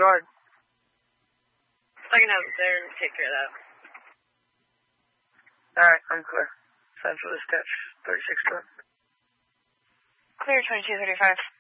Go ahead. I can have it there and take care of that. Alright, I'm clear. Central dispatch, 36 door. Clear 2235.